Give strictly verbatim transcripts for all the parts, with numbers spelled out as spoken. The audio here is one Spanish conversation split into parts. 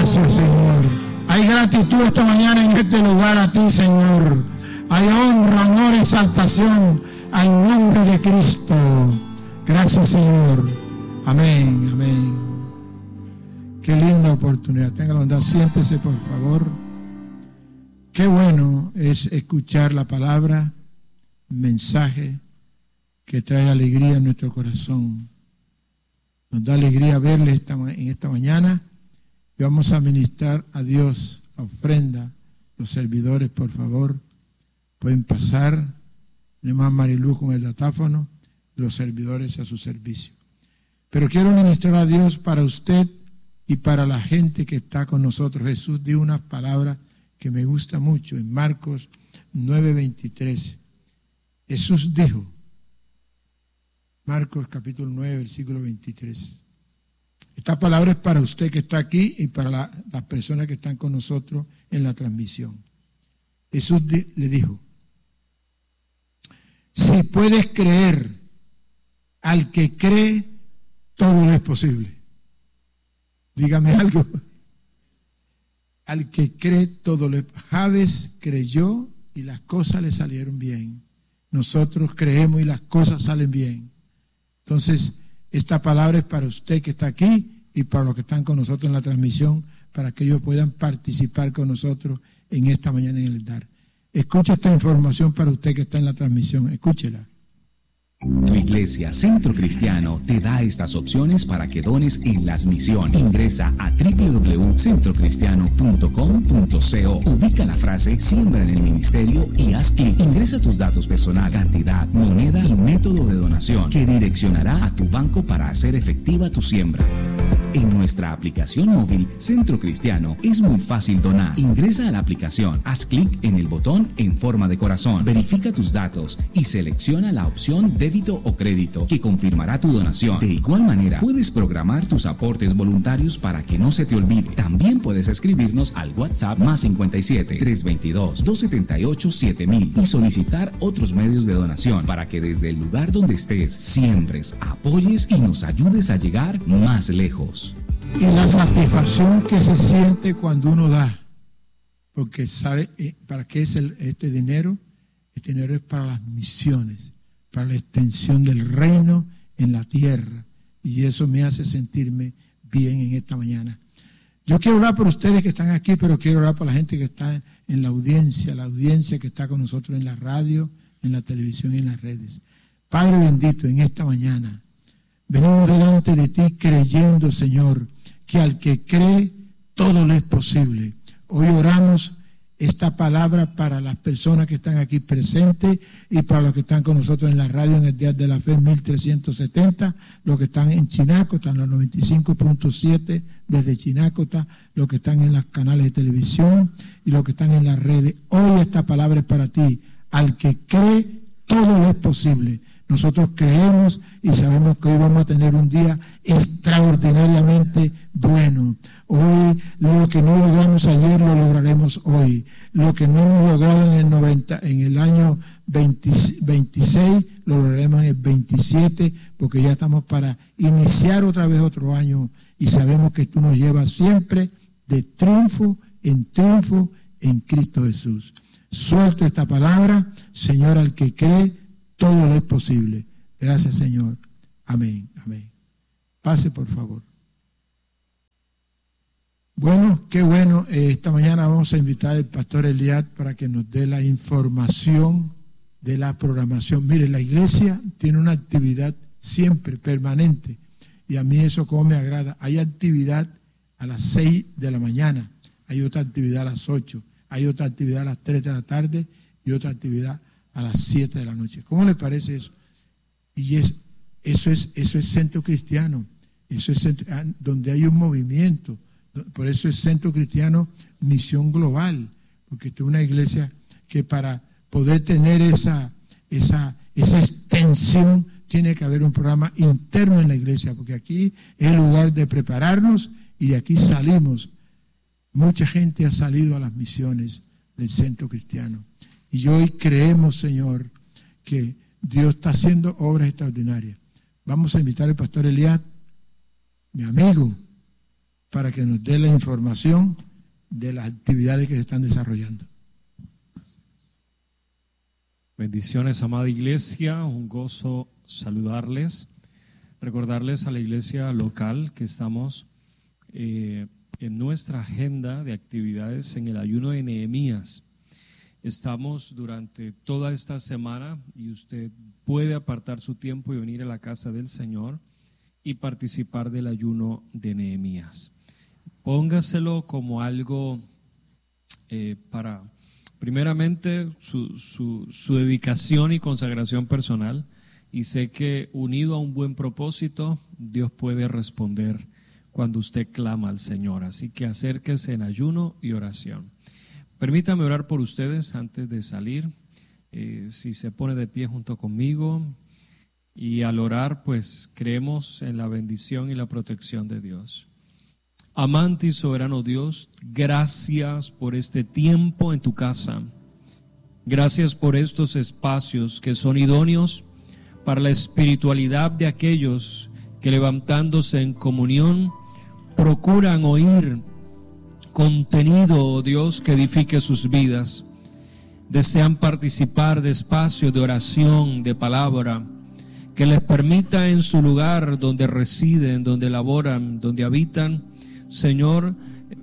Gracias, Señor. Hay gratitud esta mañana en este lugar a ti, Señor. Hay honra, honor, exaltación al nombre de Cristo. Gracias, Señor. Amén, amén. Qué linda oportunidad. Tenga la bondad, siéntese, por favor. Qué bueno es escuchar la palabra, mensaje que trae alegría en nuestro corazón. Nos da alegría verle esta, en esta mañana. Y vamos a ministrar a Dios la ofrenda. Los servidores, por favor, pueden pasar. Tenemos a Mariluz con el datáfono, los servidores a su servicio. Pero quiero ministrar a Dios para usted y para la gente que está con nosotros. Jesús dio unas palabras que me gusta mucho en Marcos nueve veintitrés. Jesús dijo, Marcos capítulo nueve, versículo veintitrés. Esta palabra es para usted que está aquí y para la, las personas que están con nosotros en la transmisión. Jesús di, le dijo, si puedes creer, al que cree, todo le es posible. Dígame algo. Al que cree, todo le es posible. Javes creyó y las cosas le salieron bien. Nosotros creemos y las cosas salen bien. Entonces, esta palabra es para usted que está aquí y para los que están con nosotros en la transmisión, para que ellos puedan participar con nosotros en esta mañana en el altar. Escucha esta información para usted que está en la transmisión. Escúchela. Tu iglesia Centro Cristiano te da estas opciones para que dones en las misiones. Ingresa a doble u doble u doble u punto centro cristiano punto com punto co. Ubica la frase Siembra en el Ministerio y haz clic. Ingresa tus datos personal, cantidad, moneda y método de donación que direccionará a tu banco para hacer efectiva tu siembra. En nuestra aplicación móvil Centro Cristiano es muy fácil donar. Ingresa a la aplicación, haz clic en el botón en forma de corazón, verifica tus datos y selecciona la opción débito o crédito que confirmará tu donación. De igual manera, puedes programar tus aportes voluntarios para que no se te olvide. También puedes escribirnos al WhatsApp más cincuenta y siete, trescientos veintidós, doscientos setenta y ocho, siete mil y solicitar otros medios de donación para que desde el lugar donde estés siembres, apoyes y nos ayudes a llegar más lejos. Y la satisfacción que se siente cuando uno da, porque sabe eh, para qué es el, este dinero. Este dinero es para las misiones, para la extensión del reino en la tierra, y eso me hace sentirme bien en esta mañana. Yo quiero orar por ustedes que están aquí, pero quiero orar por la gente que está en la audiencia, la audiencia que está con nosotros en la radio, en la televisión y en las redes. Padre bendito, en esta mañana venimos delante de ti creyendo, Señor, que al que cree todo le es posible. Hoy oramos esta palabra para las personas que están aquí presentes y para los que están con nosotros en la radio en el Día de la Fe mil trescientos setenta, los que están en Chinacota, en los noventa y cinco punto siete desde Chinacota, los que están en los canales de televisión y los que están en las redes. Hoy esta palabra es para ti. Al que cree, todo le es posible. Nosotros creemos y sabemos que hoy vamos a tener un día extraordinariamente bueno. Hoy lo que no logramos ayer lo lograremos hoy. Lo que no hemos logrado en el, noventa, en el año veinte, veintiséis lo lograremos en el veintisiete, porque ya estamos para iniciar otra vez otro año y sabemos que tú nos llevas siempre de triunfo en triunfo en Cristo Jesús. Suelto esta palabra, Señor, al que cree, todo lo es posible. Gracias, Señor. Amén, amén. Pase, por favor. Bueno, qué bueno. Eh, esta mañana vamos a invitar al pastor Eliad para que nos dé la información de la programación. Mire, la iglesia tiene una actividad siempre, permanente, y a mí eso como me agrada. Hay actividad a las seis de la mañana, hay otra actividad a las ocho, hay otra actividad a las tres de la tarde y otra actividad a las siete de la noche. ¿Cómo le parece eso? Y es, eso, es, eso es Centro Cristiano, eso es centro, donde hay un movimiento. Por eso es Centro Cristiano Misión Global, porque es una iglesia que para poder tener esa, esa, esa extensión tiene que haber un programa interno en la iglesia, porque aquí es el lugar de prepararnos y de aquí salimos. Mucha gente ha salido a las misiones del Centro Cristiano. Y hoy creemos, Señor, que Dios está haciendo obras extraordinarias. Vamos a invitar al pastor Eliad, mi amigo, para que nos dé la información de las actividades que se están desarrollando. Bendiciones, amada iglesia, un gozo saludarles, recordarles a la iglesia local que estamos eh, en nuestra agenda de actividades en el ayuno de Nehemías. Estamos durante toda esta semana y usted puede apartar su tiempo y venir a la casa del Señor y participar del ayuno de Nehemías. Póngaselo como algo eh, para, primeramente, su, su, su dedicación y consagración personal, y sé que unido a un buen propósito, Dios puede responder cuando usted clama al Señor. Así que acérquese en ayuno y oración. Permítame orar por ustedes antes de salir. Eh, si se pone de pie junto conmigo, y al orar, pues creemos en la bendición y la protección de Dios. Amante y soberano Dios, gracias por este tiempo en tu casa. Gracias por estos espacios que son idóneos para la espiritualidad de aquellos que, levantándose en comunión, procuran oír contenido, oh Dios, que edifique sus vidas. Desean participar de espacios de oración, de palabra, que les permita en su lugar donde residen, donde laboran, donde habitan, Señor,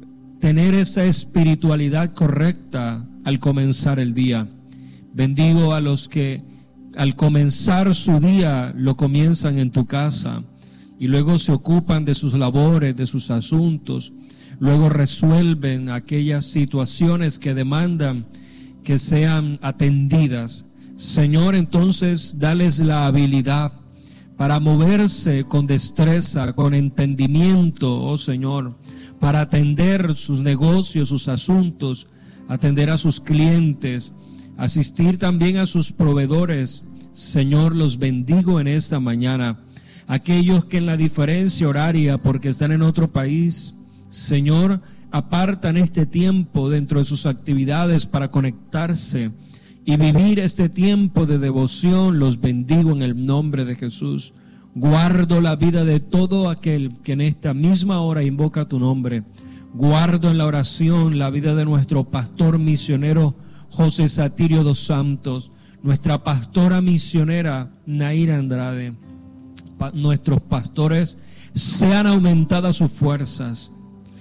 tener esa espiritualidad correcta al comenzar el día. Bendigo a los que al comenzar su día lo comienzan en tu casa y luego se ocupan de sus labores, de sus asuntos, luego resuelven aquellas situaciones que demandan que sean atendidas. Señor, entonces dales la habilidad para moverse con destreza, con entendimiento, oh Señor, para atender sus negocios, sus asuntos, atender a sus clientes, asistir también a sus proveedores. Señor, los bendigo en esta mañana. Aquellos que en la diferencia horaria, porque están en otro país, Señor, apartan este tiempo dentro de sus actividades para conectarse y vivir este tiempo de devoción, los bendigo en el nombre de Jesús. Guardo la vida de todo aquel que en esta misma hora invoca tu nombre. Guardo en la oración la vida de nuestro pastor misionero José Satirio dos Santos, nuestra pastora misionera Naira Andrade. Pa- nuestros pastores sean aumentadas sus fuerzas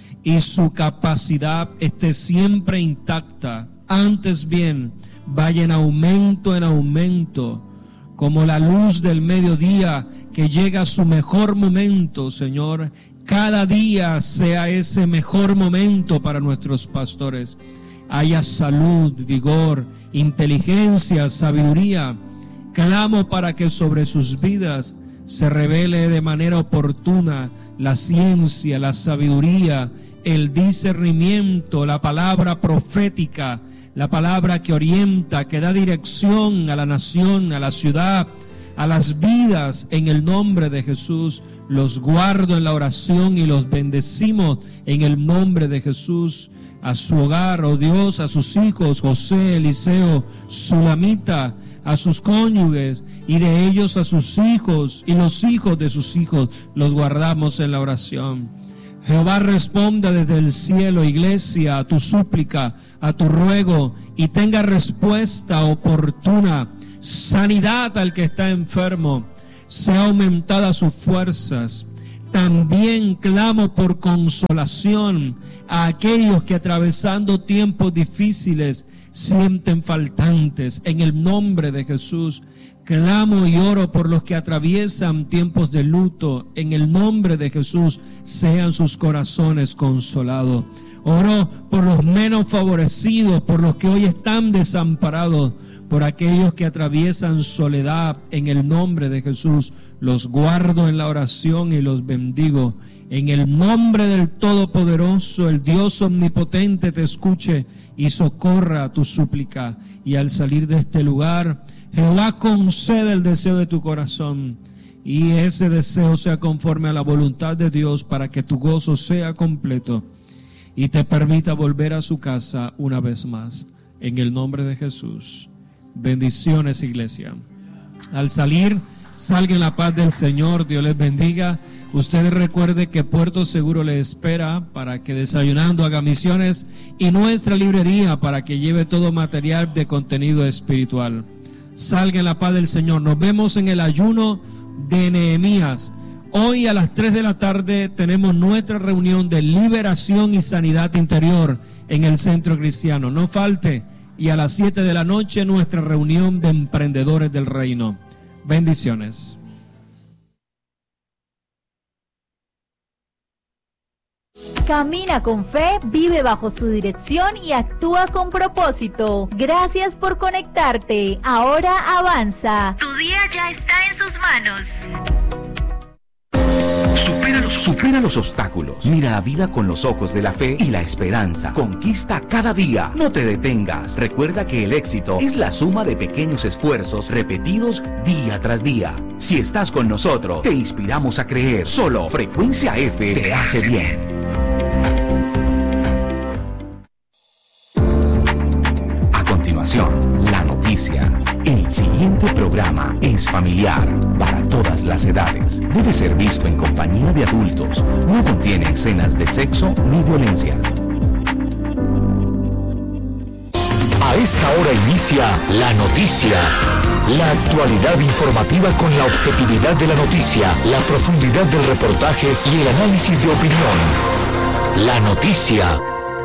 y su capacidad esté siempre intacta. Antes bien, vaya en aumento, en aumento, como la luz del mediodía que llega a su mejor momento, Señor. Cada día sea ese mejor momento para nuestros pastores. Haya salud, vigor, inteligencia, sabiduría. Clamo para que sobre sus vidas se revele de manera oportuna la ciencia, la sabiduría, el discernimiento, la palabra profética, la palabra que orienta, que da dirección a la nación, a la ciudad, a las vidas. En el nombre de Jesús los guardo en la oración y los bendecimos en el nombre de Jesús. A su hogar, oh Dios, a sus hijos, José, Eliseo, Sulamita, a sus cónyuges y de ellos a sus hijos y los hijos de sus hijos, los guardamos en la oración. Jehová responda desde el cielo, iglesia, a tu súplica, a tu ruego, y tenga respuesta oportuna. Sanidad al que está enfermo, sea aumentada sus fuerzas. También clamo por consolación a aquellos que atravesando tiempos difíciles sienten faltantes. En el nombre de Jesús, clamo y oro por los que atraviesan tiempos de luto. En el nombre de Jesús, sean sus corazones consolados. Oro por los menos favorecidos, por los que hoy están desamparados, por aquellos que atraviesan soledad. En el nombre de Jesús, los guardo en la oración y los bendigo. En el nombre del Todopoderoso, el Dios omnipotente te escuche y socorra tu súplica. Y al salir de este lugar, Jehová concede el deseo de tu corazón, y ese deseo sea conforme a la voluntad de Dios, para que tu gozo sea completo y te permita volver a su casa una vez más. En el nombre de Jesús. Bendiciones, iglesia. Al salir, Salga en la paz del Señor, Dios les bendiga. Ustedes recuerden que Puerto Seguro les espera para que desayunando haga misiones y nuestra librería para que lleve todo material de contenido espiritual. Salga en la paz del Señor. Nos vemos en el ayuno de Nehemías. Hoy a las tres de la tarde tenemos nuestra reunión de liberación y sanidad interior en el Centro Cristiano. No falte. Y a las siete de la noche nuestra reunión de emprendedores del reino. Bendiciones. Camina con fe, vive bajo su dirección y actúa con propósito. Gracias por conectarte. Ahora avanza. Tu día ya está en sus manos. Supera los, supera los obstáculos. Mira la vida con los ojos de la fe y la esperanza. Conquista cada día. No te detengas. Recuerda que el éxito es la suma de pequeños esfuerzos repetidos día tras día. Si estás con nosotros, te inspiramos a creer. Solo Frecuencia F te hace bien. A continuación, la noticia. El siguiente programa es familiar para todas las edades. Debe ser visto en compañía de adultos. No contiene escenas de sexo ni violencia. A esta hora inicia La Noticia. La actualidad informativa con la objetividad de la noticia, la profundidad del reportaje y el análisis de opinión. La Noticia.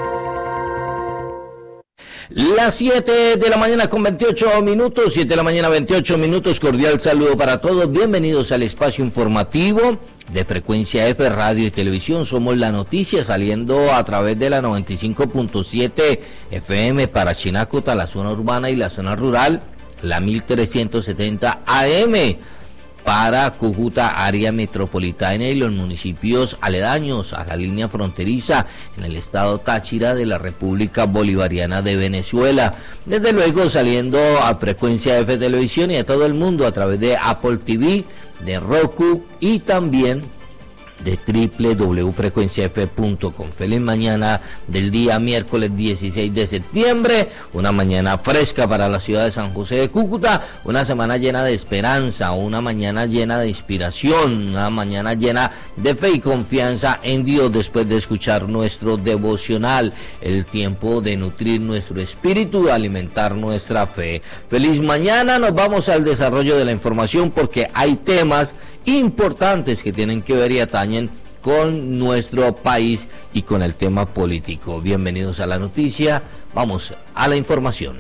Las siete de la mañana con veintiocho minutos, siete de la mañana veintiocho minutos, cordial saludo para todos, bienvenidos al espacio informativo de Frecuencia F, Radio y Televisión. Somos La Noticia, saliendo a través de la noventa y cinco punto siete F M para Chinacota, la zona urbana y la zona rural, la mil trescientos setenta A M para Cúcuta, área metropolitana y los municipios aledaños a la línea fronteriza en el estado Táchira de la República Bolivariana de Venezuela. Desde luego saliendo a Frecuencia F Televisión y a todo el mundo a través de Apple T V, de Roku y también de doble u doble u doble u punto frecuencia f punto com. Feliz mañana del día miércoles dieciséis de septiembre, una mañana fresca para la ciudad de San José de Cúcuta, una semana llena de esperanza, una mañana llena de inspiración, una mañana llena de fe y confianza en Dios después de escuchar nuestro devocional, el tiempo de nutrir nuestro espíritu, alimentar nuestra fe. Feliz mañana, nos vamos al desarrollo de la información porque hay temas importantes que tienen que ver y atañen con nuestro país y con el tema político. Bienvenidos a la noticia, vamos a la información.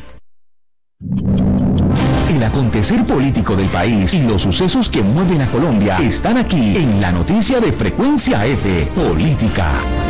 El acontecer político del país y los sucesos que mueven a Colombia están aquí en la noticia de Frecuencia F, Política.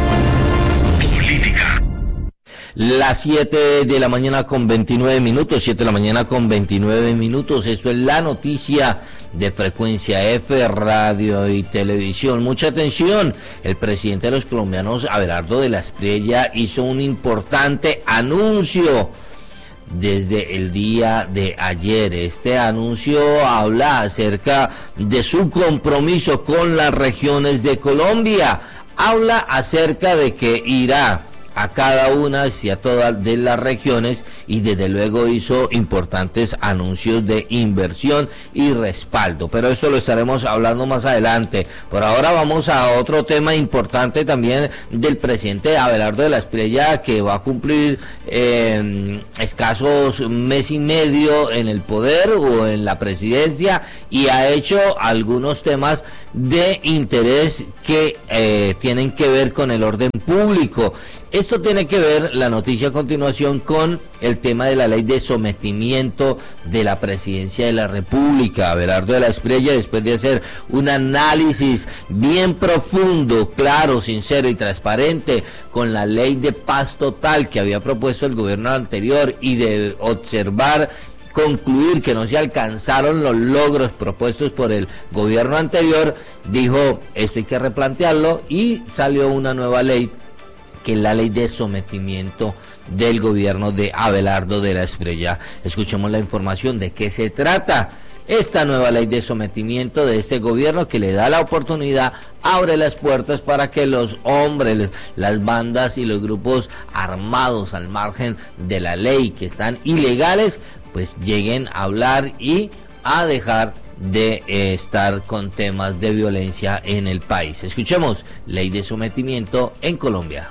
Política. Las siete de la mañana con veintinueve minutos, siete de la mañana con veintinueve minutos, esto es la noticia de Frecuencia F, Radio y Televisión. Mucha atención, el presidente de los colombianos, Abelardo de la Espriella, hizo un importante anuncio desde el día de ayer. Este anuncio habla acerca de su compromiso con las regiones de Colombia, habla acerca de que irá a cada una y a todas de las regiones y desde luego hizo importantes anuncios de inversión y respaldo, pero esto lo estaremos hablando más adelante. Por ahora vamos a otro tema importante también del presidente Abelardo de la Espriella, que va a cumplir eh, escasos mes y medio en el poder o en la presidencia y ha hecho algunos temas de interés que eh, tienen que ver con el orden público. Esto tiene que ver, la noticia a continuación, con el tema de la ley de sometimiento de la presidencia de la República. Abelardo de la Espriella, después de hacer un análisis bien profundo, claro, sincero y transparente con la ley de paz total que había propuesto el gobierno anterior y de observar, concluir que no se alcanzaron los logros propuestos por el gobierno anterior, dijo, esto hay que replantearlo, y salió una nueva ley, que es la ley de sometimiento del gobierno de Abelardo de la Espriella. Escuchemos la información de qué se trata esta nueva ley de sometimiento de este gobierno, que le da la oportunidad, abre las puertas para que los hombres, las bandas y los grupos armados al margen de la ley, que están ilegales, pues lleguen a hablar y a dejar de eh, estar con temas de violencia en el país. Escuchemos, ley de sometimiento en Colombia.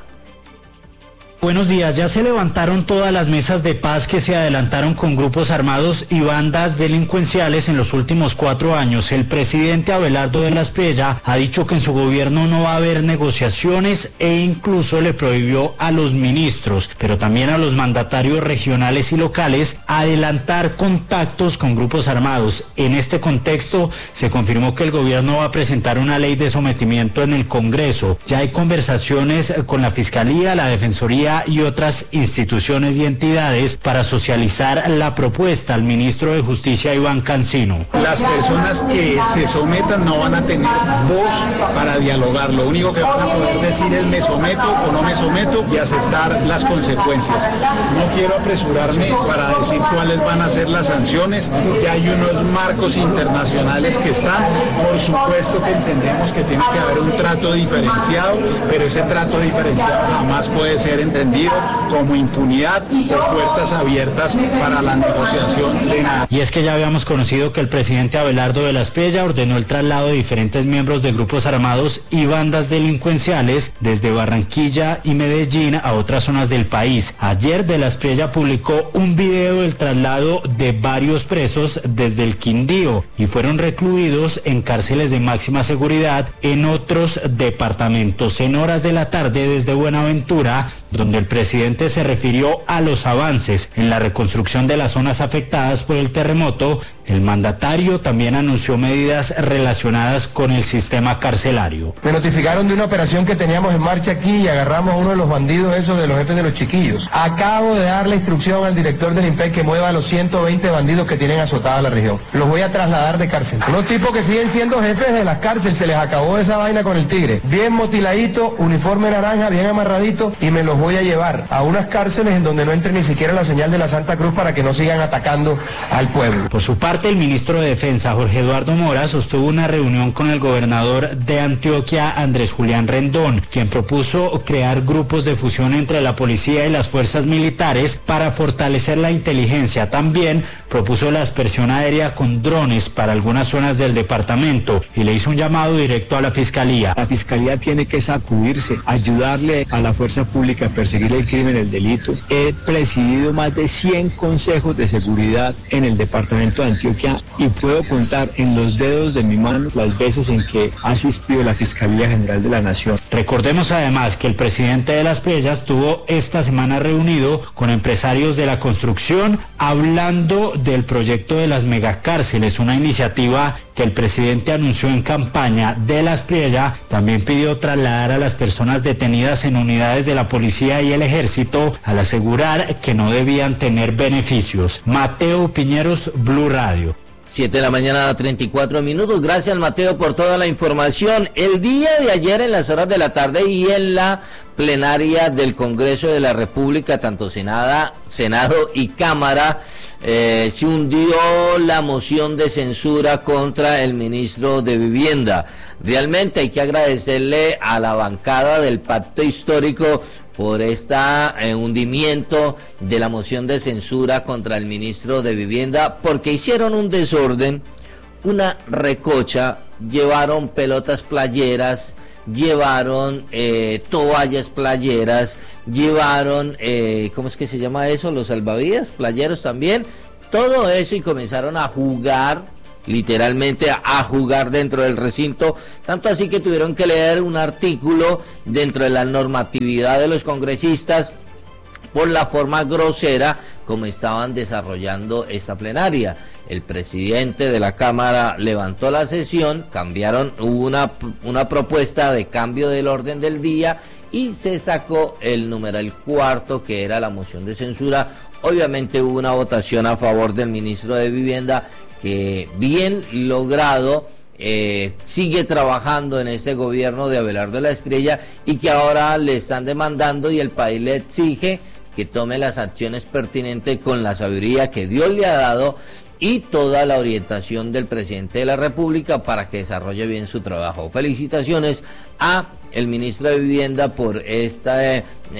Buenos días, ya se levantaron todas las mesas de paz que se adelantaron con grupos armados y bandas delincuenciales en los últimos cuatro años. El presidente Abelardo de la Espriella ha dicho que en su gobierno no va a haber negociaciones e incluso le prohibió a los ministros, pero también a los mandatarios regionales y locales adelantar contactos con grupos armados. En este contexto se confirmó que el gobierno va a presentar una ley de sometimiento en el Congreso. Ya hay conversaciones con la Fiscalía, la Defensoría y otras instituciones y entidades para socializar la propuesta al ministro de Justicia, Iván Cancino. Las personas que se sometan no van a tener voz para dialogar, lo único que van a poder decir es me someto o no me someto y aceptar las consecuencias. No quiero apresurarme para decir cuáles van a ser las sanciones, ya hay unos marcos internacionales que están, por supuesto que entendemos que tiene que haber un trato diferenciado, pero ese trato diferenciado jamás puede ser entendido como impunidad o puertas abiertas para la negociación de nada. Y es que ya habíamos conocido que el presidente Abelardo de la Espriella ordenó el traslado de diferentes miembros de grupos armados y bandas delincuenciales desde Barranquilla y Medellín a otras zonas del país. Ayer de la Espriella publicó un video del traslado de varios presos desde el Quindío y fueron recluidos en cárceles de máxima seguridad en otros departamentos. En horas de la tarde desde Buenaventura, donde el presidente se refirió a los avances en la reconstrucción de las zonas afectadas por el terremoto, el mandatario también anunció medidas relacionadas con el sistema carcelario. Me notificaron de una operación que teníamos en marcha aquí y agarramos a uno de los bandidos esos de los jefes de los chiquillos. Acabo de dar la instrucción al director del I N P E C que mueva a los ciento veinte bandidos que tienen azotada la región. Los voy a trasladar de cárcel. Unos tipos que siguen siendo jefes de las cárceles, se les acabó esa vaina con el tigre. Bien motiladito, uniforme naranja, bien amarradito, y me los voy a llevar a unas cárceles en donde no entre ni siquiera la señal de la Santa Cruz para que no sigan atacando al pueblo. Por su parte, el ministro de Defensa, Jorge Eduardo Mora, sostuvo una reunión con el gobernador de Antioquia, Andrés Julián Rendón, quien propuso crear grupos de fusión entre la policía y las fuerzas militares para fortalecer la inteligencia. También propuso la aspersión aérea con drones para algunas zonas del departamento y le hizo un llamado directo a la Fiscalía. La Fiscalía tiene que sacudirse, ayudarle a la fuerza pública a perseguir el crimen, el delito. He presidido más de cien consejos de seguridad en el departamento de Antioquia y puedo contar en los dedos de mi mano las veces en que ha asistido la Fiscalía General de la Nación. Recordemos además que el presidente de las Espriella estuvo esta semana reunido con empresarios de la construcción hablando del proyecto de las megacárceles, una iniciativa que el presidente anunció en campaña de la Espriella. También pidió trasladar a las personas detenidas en unidades de la policía y el ejército al asegurar que no debían tener beneficios. Mateo Piñeros, Blue Radio. siete de la mañana, treinta y cuatro minutos. Gracias, Mateo, por toda la información. El día de ayer, en las horas de la tarde y en la plenaria del Congreso de la República, tanto Senada, Senado y Cámara, eh, se hundió la moción de censura contra el ministro de Vivienda. Realmente hay que agradecerle a la bancada del Pacto Histórico por este eh, hundimiento de la moción de censura contra el ministro de Vivienda, porque hicieron un desorden, una recocha, llevaron pelotas playeras, llevaron eh, toallas playeras, llevaron, eh, ¿cómo es que se llama eso? Los salvavidas playeros también, todo eso, y comenzaron a jugar, literalmente a jugar dentro del recinto, tanto así que tuvieron que leer un artículo dentro de la normatividad de los congresistas por la forma grosera como estaban desarrollando esta plenaria. El presidente de la Cámara levantó la sesión, cambiaron, hubo una, una propuesta de cambio del orden del día y se sacó el numeral cuarto, que era la moción de censura. Obviamente hubo una votación a favor del ministro de Vivienda, que bien logrado, eh, sigue trabajando en este gobierno de Abelardo de la Espriella y que ahora le están demandando y el país le exige que tome las acciones pertinentes con la sabiduría que Dios le ha dado y toda la orientación del presidente de la República para que desarrolle bien su trabajo. Felicitaciones a el ministro de Vivienda por esta eh,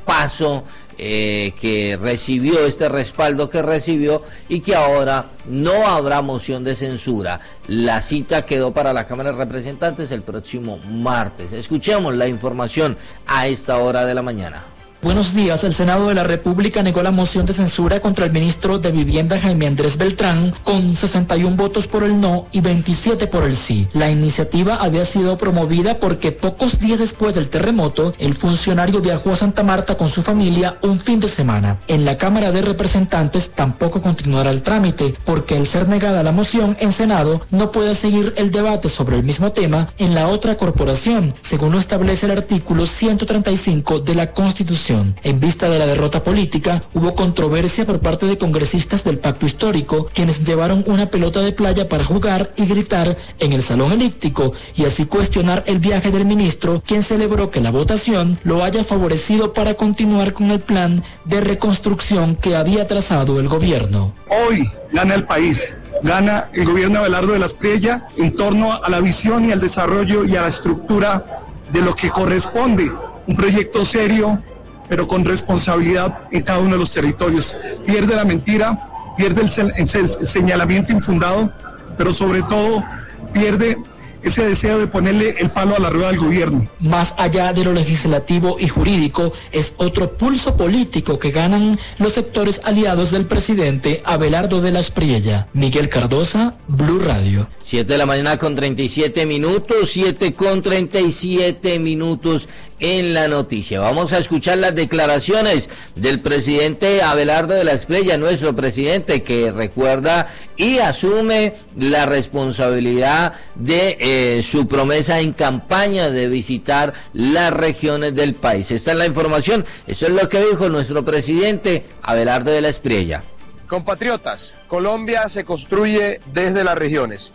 paso eh, que recibió, este respaldo que recibió, y que ahora no habrá moción de censura. La cita quedó para la Cámara de Representantes el próximo martes. Escuchemos la información a esta hora de la mañana. Buenos días. El Senado de la República negó la moción de censura contra el ministro de Vivienda Jaime Andrés Beltrán con sesenta y un votos por el no y veintisiete por el sí. La iniciativa había sido promovida porque pocos días después del terremoto, el funcionario viajó a Santa Marta con su familia un fin de semana. En la Cámara de Representantes tampoco continuará el trámite, porque al ser negada la moción en Senado, no puede seguir el debate sobre el mismo tema en la otra corporación, según lo establece el artículo ciento treinta y cinco de la Constitución. En vista de la derrota política, hubo controversia por parte de congresistas del Pacto Histórico, quienes llevaron una pelota de playa para jugar y gritar en el salón elíptico y así cuestionar el viaje del ministro, quien celebró que la votación lo haya favorecido para continuar con el plan de reconstrucción que había trazado el gobierno. Hoy gana el país. Gana el gobierno de Abelardo de la Espriella en torno a la visión y al desarrollo y a la estructura de lo que corresponde. Un proyecto serio, pero con responsabilidad en cada uno de los territorios. Pierde la mentira, pierde el, el, el señalamiento infundado, pero sobre todo pierde ese deseo de ponerle el palo a la rueda del gobierno. Más allá de lo legislativo y jurídico, es otro pulso político que ganan los sectores aliados del presidente Abelardo de la Espriella. Miguel Cardosa, Blue Radio. siete de la mañana con treinta y siete minutos, siete con treinta y siete minutos en la noticia. Vamos a escuchar las declaraciones del presidente Abelardo de la Espriella, nuestro presidente, que recuerda y asume la responsabilidad de eh, su promesa en campaña de visitar las regiones del país. Esta es la información, eso es lo que dijo nuestro presidente Abelardo de la Espriella. Compatriotas, Colombia se construye desde las regiones,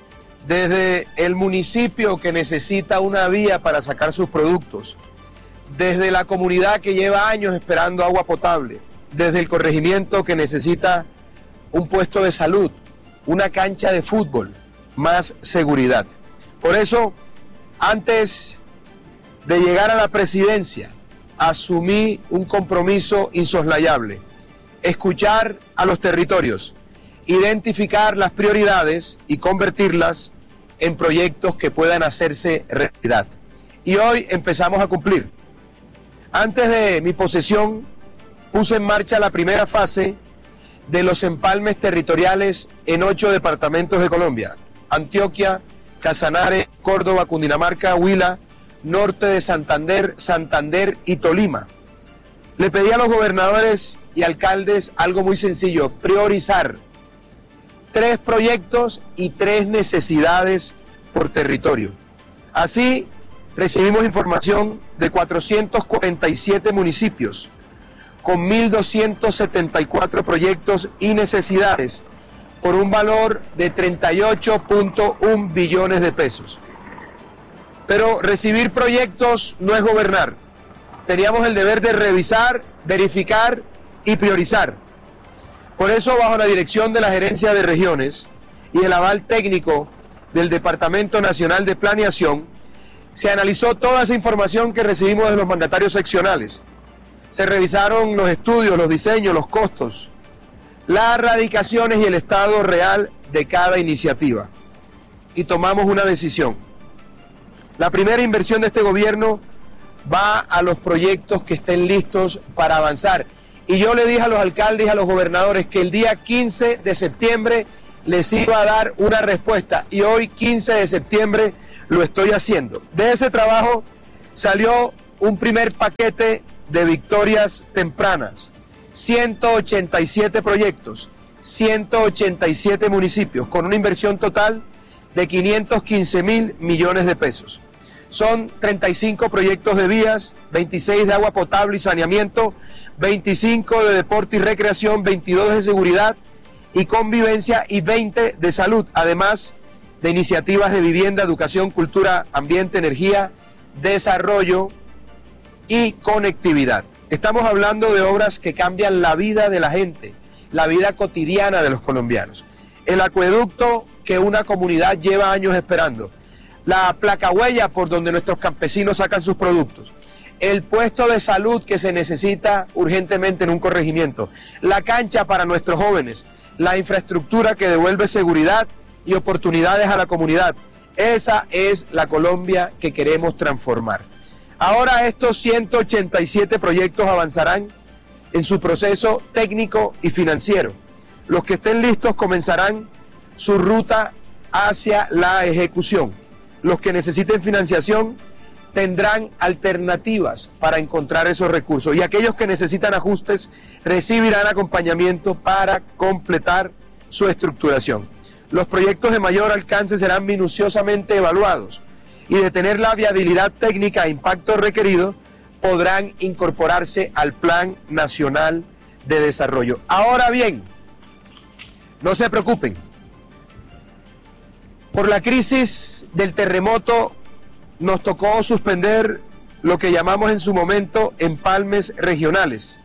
desde el municipio que necesita una vía para sacar sus productos, desde la comunidad que lleva años esperando agua potable, desde el corregimiento que necesita un puesto de salud, una cancha de fútbol, más seguridad. Por eso, antes de llegar a la presidencia, asumí un compromiso insoslayable: escuchar a los territorios, identificar las prioridades y convertirlas en proyectos que puedan hacerse realidad. Y hoy empezamos a cumplir. Antes de mi posesión, puse en marcha la primera fase de los empalmes territoriales en ocho departamentos de Colombia: Antioquia, Casanare, Córdoba, Cundinamarca, Huila, norte de Santander, Santander y Tolima. Le pedí a los gobernadores y alcaldes algo muy sencillo: priorizar tres proyectos y tres necesidades por territorio. Así, recibimos información de cuatrocientos cuarenta y siete municipios, con mil doscientos setenta y cuatro proyectos y necesidades, por un valor de treinta y ocho punto uno billones de pesos. Pero recibir proyectos no es gobernar. Teníamos el deber de revisar, verificar y priorizar. Por eso, bajo la dirección de la Gerencia de Regiones y el aval técnico del Departamento Nacional de Planeación, se analizó toda esa información que recibimos de los mandatarios seccionales. Se revisaron los estudios, los diseños, los costos, las radicaciones y el estado real de cada iniciativa. Y tomamos una decisión. La primera inversión de este gobierno va a los proyectos que estén listos para avanzar. Y yo le dije a los alcaldes y a los gobernadores que el día quince de septiembre les iba a dar una respuesta. Y hoy, quince de septiembre, lo estoy haciendo. De ese trabajo salió un primer paquete de victorias tempranas. ciento ochenta y siete proyectos, ciento ochenta y siete municipios, con una inversión total de quinientos quince mil millones de pesos. Son treinta y cinco proyectos de vías, veintiséis de agua potable y saneamiento, veinticinco de deporte y recreación, veintidós de seguridad y convivencia y veinte de salud, además de iniciativas de vivienda, educación, cultura, ambiente, energía, desarrollo y conectividad. Estamos hablando de obras que cambian la vida de la gente, la vida cotidiana de los colombianos. El acueducto que una comunidad lleva años esperando, la placahuella por donde nuestros campesinos sacan sus productos, el puesto de salud que se necesita urgentemente en un corregimiento, la cancha para nuestros jóvenes, la infraestructura que devuelve seguridad y oportunidades a la comunidad. Esa es la Colombia que queremos transformar. Ahora estos ciento ochenta y siete proyectos avanzarán en su proceso técnico y financiero. Los que estén listos comenzarán su ruta hacia la ejecución. Los que necesiten financiación tendrán alternativas para encontrar esos recursos, y aquellos que necesitan ajustes recibirán acompañamiento para completar su estructuración. Los proyectos de mayor alcance serán minuciosamente evaluados y de tener la viabilidad técnica e impacto requerido, podrán incorporarse al Plan Nacional de Desarrollo. Ahora bien, no se preocupen. Por la crisis del terremoto nos tocó suspender lo que llamamos en su momento empalmes regionales,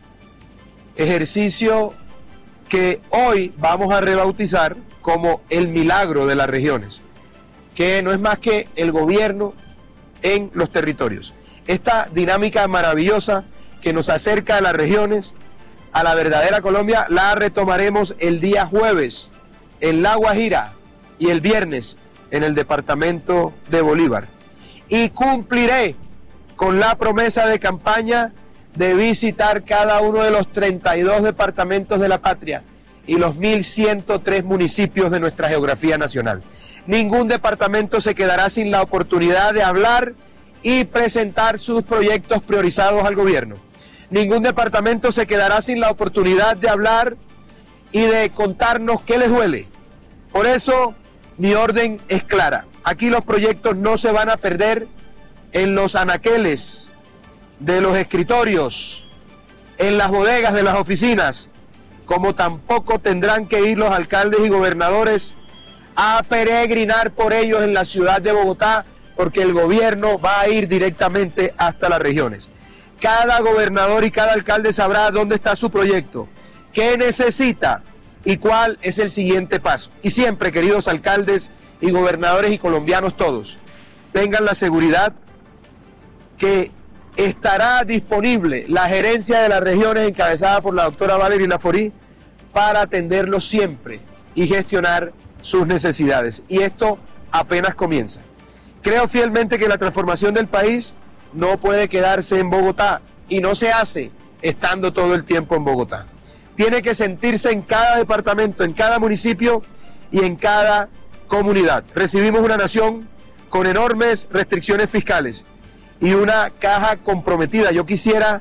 ejercicio que hoy vamos a rebautizar como el milagro de las regiones, que no es más que el gobierno en los territorios. Esta dinámica maravillosa que nos acerca a las regiones, a la verdadera Colombia, la retomaremos el día jueves en La Guajira y el viernes en el departamento de Bolívar. Y cumpliré con la promesa de campaña de visitar cada uno de los treinta y dos departamentos de la patria y los mil ciento tres municipios de nuestra geografía nacional. Ningún departamento se quedará sin la oportunidad de hablar y presentar sus proyectos priorizados al gobierno. Ningún departamento se quedará sin la oportunidad de hablar y de contarnos qué les duele. Por eso, mi orden es clara. Aquí los proyectos no se van a perder en los anaqueles de los escritorios, en las bodegas de las oficinas, como tampoco tendrán que ir los alcaldes y gobernadores a peregrinar por ellos en la ciudad de Bogotá, porque el gobierno va a ir directamente hasta las regiones. Cada gobernador y cada alcalde sabrá dónde está su proyecto, qué necesita y cuál es el siguiente paso. Y siempre, queridos alcaldes y gobernadores y colombianos todos, tengan la seguridad que estará disponible la gerencia de las regiones encabezada por la doctora Valery Laforí para atenderlos siempre y gestionar sus necesidades. Y esto apenas comienza. Creo fielmente que la transformación del país no puede quedarse en Bogotá y no se hace estando todo el tiempo en Bogotá. Tiene que sentirse en cada departamento, en cada municipio y en cada comunidad. Recibimos una nación con enormes restricciones fiscales y una caja comprometida. Yo quisiera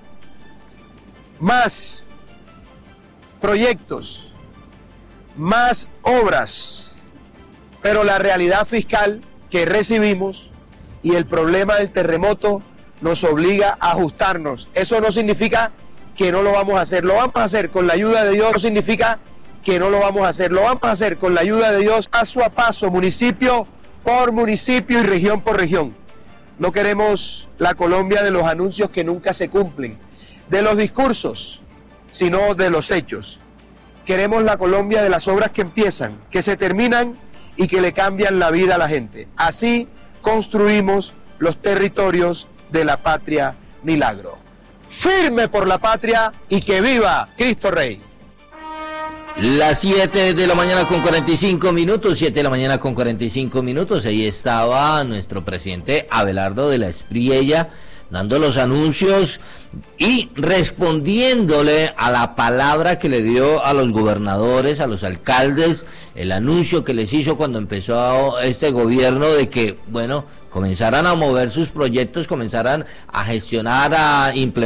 más proyectos, más obras, pero la realidad fiscal que recibimos y el problema del terremoto nos obliga a ajustarnos. Eso no significa que no lo vamos a hacer, lo vamos a hacer con la ayuda de Dios. No significa que no lo vamos a hacer, lo vamos a hacer con la ayuda de Dios, paso a paso, municipio por municipio y región por región. No queremos la Colombia de los anuncios que nunca se cumplen, de los discursos, sino de los hechos. Queremos la Colombia de las obras que empiezan, que se terminan y que le cambian la vida a la gente. Así construimos los territorios de la patria milagro. Firme por la patria y que viva Cristo Rey. Las siete de la mañana con cuarenta y cinco minutos, siete de la mañana con cuarenta y cinco minutos, ahí estaba nuestro presidente Abelardo de la Espriella dando los anuncios y respondiéndole a la palabra que le dio a los gobernadores, a los alcaldes, el anuncio que les hizo cuando empezó este gobierno de que, bueno, comenzaran a mover sus proyectos, comenzaran a gestionar, a implementar